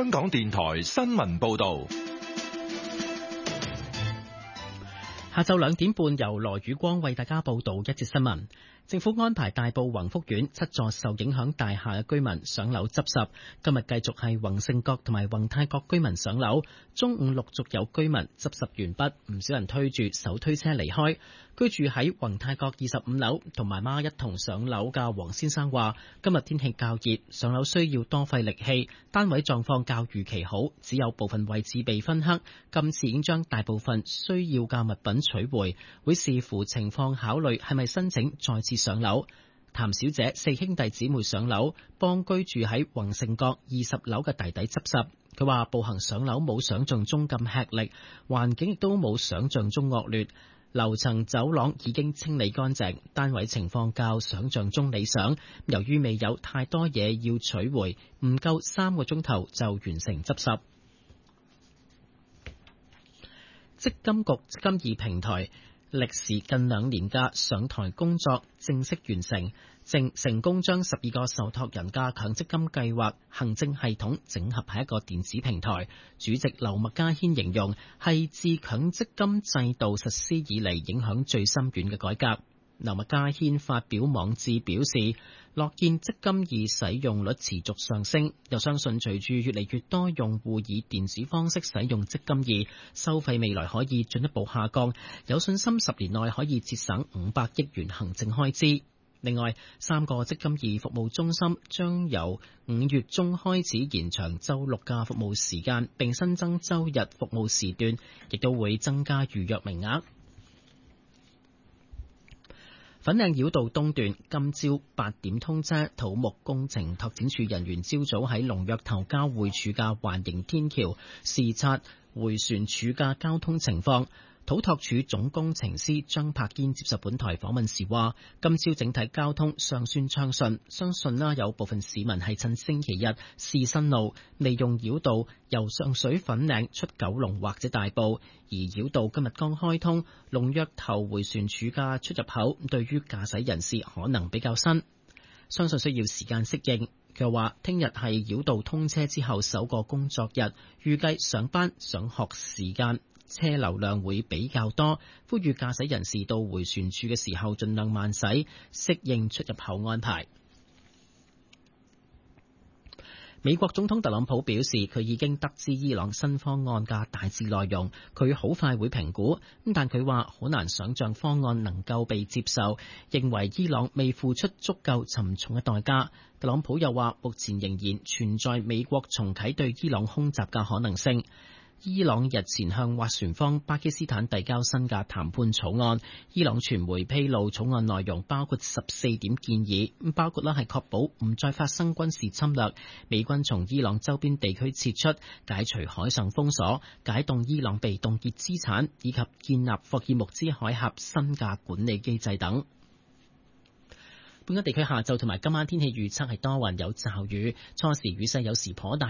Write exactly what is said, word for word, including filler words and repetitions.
香港電台新聞報道。 下晝兩點半，由羅宇光為大家報道一節新聞。政府安排大埔宏福苑七座受影響大廈嘅居民上樓執拾，今日繼續係宏盛閣同埋宏泰閣居民上樓。中午陸續有居民執拾完畢，唔少人推住手推車離開。居住喺宏泰閣二十五樓同媽媽一同上樓嘅黃先生話：今日天氣較熱，上樓需要多費力氣，單位狀況較預期好，只有部分位置被分黑。今次已經將大部分需要嘅物品取回，會視乎情況考慮係咪申請再次上樓。譚小姐四兄弟姊妹上樓，幫居住喺宏盛閣二十樓嘅弟弟執拾。佢話步行上樓冇想象中咁吃力，環境亦都冇想象中惡劣。樓層走廊已經清理乾淨，單位情況較想象中理想。由於未有太多嘢要取回，唔夠三個鐘頭就完成執拾。積金局積金易平台歷時近兩年嘅上台工作正式完成，正成功將十二個受託人嘅強積金計劃行政系統整合喺一個電子平台。主席劉麥嘉軒形容係自強積金制度實施以嚟影響最深遠嘅改革。劉麥嘉軒發表網誌表示，樂見積金易使用率持續上升，又相信隨住越嚟越多用戶以電子方式使用積金易，收費未來可以進一步下降，有信心十年內可以節省五百億元行政開支。另外，三個積金易服務中心將由五月中開始延長週六嘅服務時間，並新增週日服務時段，亦都會增加預約名額。粉嶺繞道東段今朝八點通車，土木工程拓展處人員朝早喺龍躍頭交匯處嘅環形天橋視察迴旋處嘅交通情況。土拓署總工程師張柏堅接受本台訪問時話：今朝整體交通尚算暢順，相信啦有部分市民係趁星期日試新路，利用繞道由上水粉嶺出九龍或者大埔。而繞道今日剛開通，龍躍頭迴旋處嘅出入口對於駕駛人士可能比較新，相信需要時間適應。佢話：聽日係繞道通車之後首個工作日，預計上班上學時間車流量會比較多，呼籲駕駛人士到迴旋處嘅時候盡量慢駛，適應出入口安排。美國總統特朗普表示，佢已經得知伊朗新方案嘅大致內容，佢好快會評估。但佢話好難想像方案能夠被接受，認為伊朗未付出足夠沉重嘅代價。特朗普又話，目前仍然存在美國重啟對伊朗空襲嘅可能性。伊朗日前向斡旋方巴基斯坦遞交新嘅談判草案，伊朗傳媒披露草案內容包括十四點建議，包括啦係確保唔再發生軍事侵略，美軍從伊朗周邊地區撤出，解除海上封鎖，解凍伊朗被凍結資產，以及建立霍爾木茲海峽新嘅管理機制等。本港地區下晝同埋今晚天氣預測係多雲有驟雨，初時雨勢有時頗大。